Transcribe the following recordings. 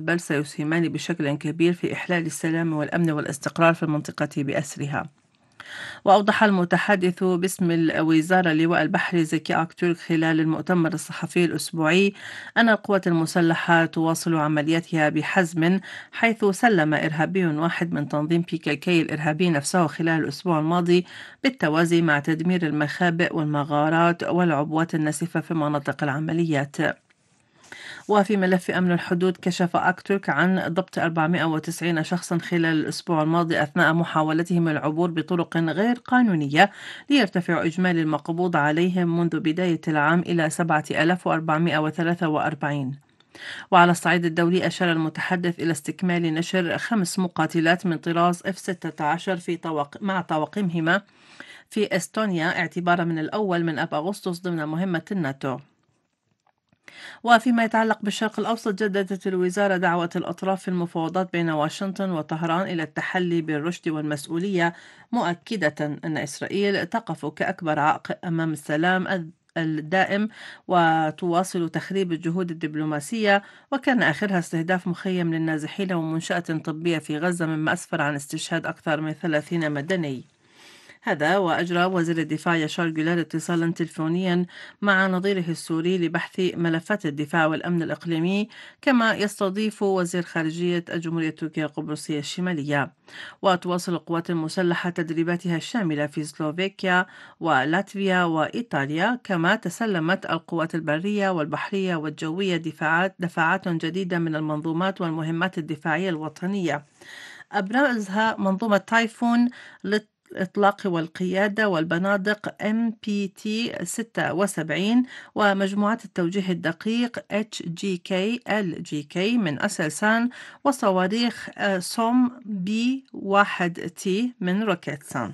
المستقبل سيسهمان بشكل كبير في إحلال السلام والأمن والاستقرار في المنطقة بأسرها. وأوضح المتحدث باسم الوزارة اللواء البحري زكي أكتورك خلال المؤتمر الصحفي الأسبوعي أن القوات المسلحة تواصل عملياتها بحزم، حيث سلم إرهابي واحد من تنظيم PKK الإرهابي نفسه خلال الأسبوع الماضي، بالتوازي مع تدمير المخابئ والمغارات والعبوات الناسفة في مناطق العمليات. وفي ملف أمن الحدود، كشف أكتورك عن ضبط 490 شخصا خلال الأسبوع الماضي أثناء محاولتهم العبور بطرق غير قانونية، ليرتفع إجمالي المقبوض عليهم منذ بداية العام إلى 7443. وعلى الصعيد الدولي، أشار المتحدث إلى استكمال نشر 5 مقاتلات من طراز F-16 مع طواقمهما في إستونيا اعتبارا من الأول من أب أغسطس ضمن مهمة الناتو. وفيما يتعلق بالشرق الأوسط، جددت الوزارة دعوة الأطراف في المفاوضات بين واشنطن وطهران إلى التحلي بالرشد والمسؤولية، مؤكدة أن إسرائيل تقف كأكبر عائق أمام السلام الدائم وتواصل تخريب الجهود الدبلوماسية، وكان آخرها استهداف مخيم للنازحين ومنشأة طبية في غزة، مما أسفر عن استشهاد أكثر من 30 مدني. هذا وأجرى وزير الدفاع ياشار جولار اتصالا تلفونيا مع نظيره السوري لبحث ملفات الدفاع والأمن الإقليمي، كما يستضيف وزير خارجية الجمهورية التركية القبرصية الشمالية. وتواصل القوات المسلحة تدريباتها الشاملة في سلوفاكيا ولاتفيا وإيطاليا، كما تسلمت القوات البرية والبحرية والجوية دفاعات جديدة من المنظومات والمهمات الدفاعية الوطنية، أبرزها منظومة تايفون الإطلاق والقيادة والبنادق MPT-76 ومجموعات التوجيه الدقيق HGK من أسلسان، وصواريخ SOM B1T من روكيتسان.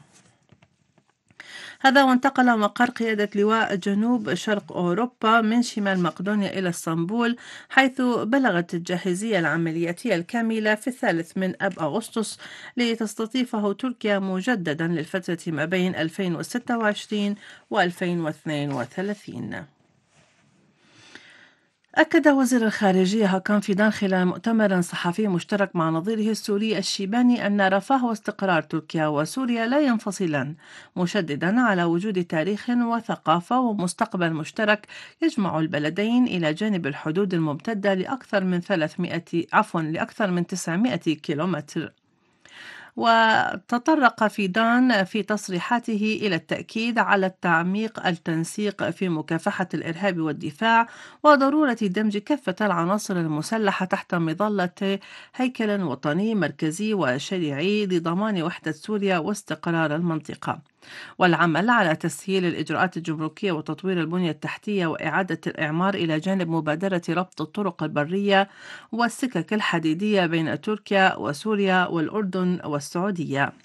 هذا وانتقل مقر قيادة لواء جنوب شرق أوروبا من شمال مقدونيا إلى اسطنبول، حيث بلغت الجاهزية العملياتية الكاملة في 3 أغسطس لتستضيفه تركيا مجددا للفترة ما بين 2026 و 2032. أكد وزير الخارجية هاكان فيدان خلال مؤتمر صحفي مشترك مع نظيره السوري الشيباني أن رفاه واستقرار تركيا وسوريا لا ينفصلان، مشددا على وجود تاريخ وثقافة ومستقبل مشترك يجمع البلدين إلى جانب الحدود الممتدة لأكثر من 900 كيلومتر. وتطرق فيدان في تصريحاته إلى التأكيد على تعميق التنسيق في مكافحة الإرهاب والدفاع، وضرورة دمج كافة العناصر المسلحة تحت مظلة هيكل وطني مركزي وشريعي لضمان وحدة سوريا واستقرار المنطقة، والعمل على تسهيل الإجراءات الجمركية وتطوير البنية التحتية وإعادة الإعمار، إلى جانب مبادرة ربط الطرق البرية والسكك الحديدية بين تركيا وسوريا والأردن والسعودية.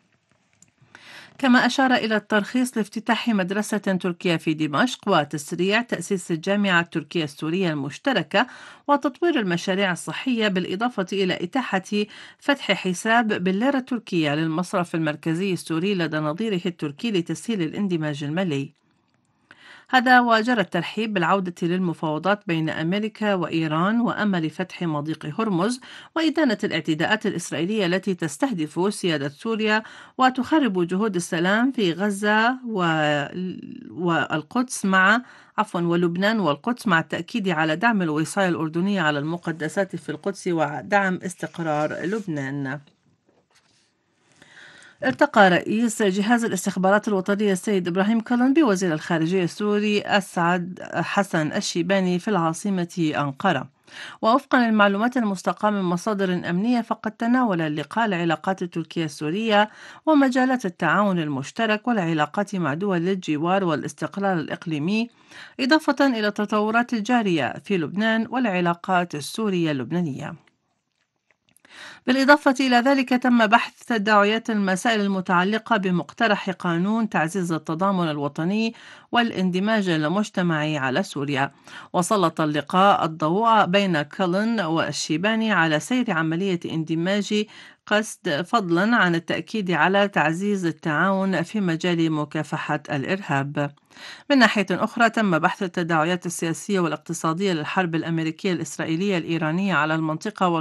كما أشار إلى الترخيص لافتتاح مدرسة تركية في دمشق وتسريع تأسيس الجامعة التركية السورية المشتركة وتطوير المشاريع الصحية، بالإضافة إلى إتاحة فتح حساب بالليرة التركية للمصرف المركزي السوري لدى نظيره التركي لتسهيل الاندماج المالي. هذا وجرى الترحيب بالعودة للمفاوضات بين أمريكا وإيران وأمل فتح مضيق هرمز وإدانة الاعتداءات الإسرائيلية التي تستهدف سيادة سوريا وتخرب جهود السلام في غزة والقدس ولبنان والقدس، مع التأكيد على دعم الوصاية الأردنية على المقدسات في القدس ودعم استقرار لبنان. التقى رئيس جهاز الاستخبارات الوطنية السيد إبراهيم كالن بوزير الخارجية السوري أسعد حسن الشيباني في العاصمة أنقرة. ووفقا للمعلومات المستقاة من مصادر أمنية، فقد تناول اللقاء العلاقات التركية السورية ومجالات التعاون المشترك والعلاقات مع دول الجوار والاستقرار الإقليمي، إضافة إلى التطورات الجارية في لبنان والعلاقات السورية اللبنانية. بالإضافة إلى ذلك، تم بحث تداعيات المسائل المتعلقة بمقترح قانون تعزيز التضامن الوطني والاندماج المجتمعي على سوريا. وسلط اللقاء الضوء بين كالن والشيباني على سير عملية اندماج قسد، فضلا عن التأكيد على تعزيز التعاون في مجال مكافحة الإرهاب. من ناحية أخرى، تم بحث التداعيات السياسية والاقتصادية للحرب الأمريكية الإسرائيلية الإيرانية على المنطقة